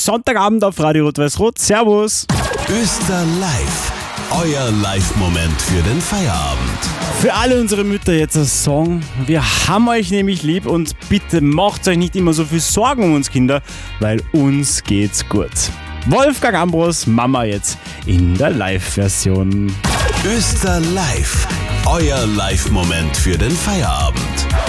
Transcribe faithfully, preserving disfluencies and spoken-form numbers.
Sonntagabend auf Radio Rot-Weiß-Rot. Servus. Öster Live. Euer Live-Moment für den Feierabend. Für alle unsere Mütter jetzt ein Song. Wir haben euch nämlich lieb und bitte macht euch nicht immer so viel Sorgen um uns Kinder, weil uns geht's gut. Wolfgang Ambros, Mama jetzt in der Live-Version. Öster Live. Euer Live-Moment für den Feierabend.